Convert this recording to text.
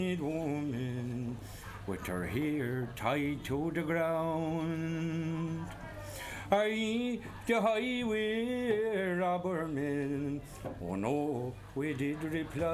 woman with her hair tied to the ground. Are ye the highway robber men? Oh no, we did reply.